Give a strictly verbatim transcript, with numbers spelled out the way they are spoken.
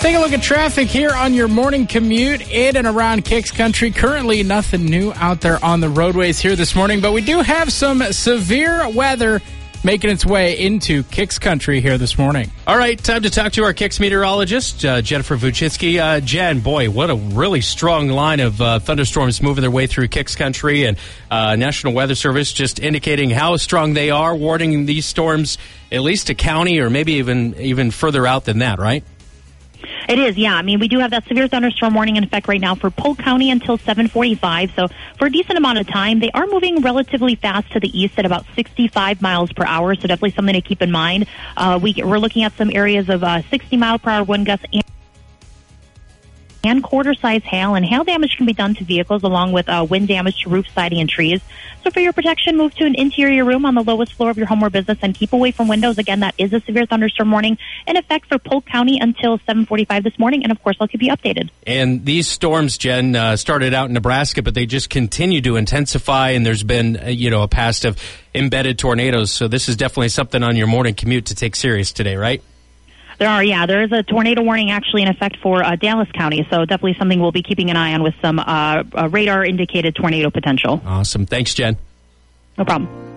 Take a look at traffic here on your morning commute in and around Kicks Country. Currently, nothing new out there on the roadways here this morning, but we do have some severe weather making its way into Kicks Country here this morning. All right, time to talk to our Kicks meteorologist, uh, Jennifer Vuchitsky. Uh, Jen, boy, what a really strong line of uh, thunderstorms moving their way through Kicks Country, and uh, National Weather Service just indicating how strong they are, warning these storms at least to county or maybe even even further out than that, right? It is, yeah. I mean, we do have that severe thunderstorm warning in effect right now for Polk County until seven forty-five. So for a decent amount of time, they are moving relatively fast to the east at about sixty-five miles per hour. So definitely something to keep in mind. Uh, we, we're looking at some areas of uh, sixty mile per hour wind gusts and and quarter-size hail, and hail damage can be done to vehicles along with uh, wind damage to roof, siding, and trees. So for your protection, move to an interior room on the lowest floor of your home or business and keep away from windows. Again, that is a severe thunderstorm warning in effect for Polk County until seven forty-five this morning, and of course, I'll keep you updated. And these storms, Jen, uh, started out in Nebraska, but they just continue to intensify, and there's been, uh, you know, a past of embedded tornadoes. So this is definitely something on your morning commute to take serious today, right? There are, yeah. There is a tornado warning actually in effect for uh, Dallas County, so definitely something we'll be keeping an eye on with some uh, uh, radar-indicated tornado potential. Awesome. Thanks, Jen. No problem.